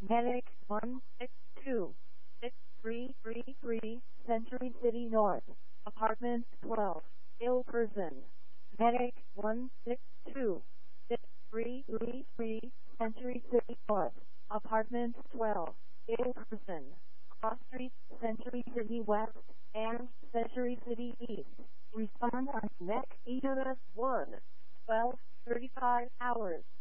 Medic 1626333, Century City North, Apartment 12, ill person. Medic 1626333, Century City North, Apartment 12, ill person. Cross Street, Century City West, and Century City East. Respond on MEC EMS 1, 12:35 hours.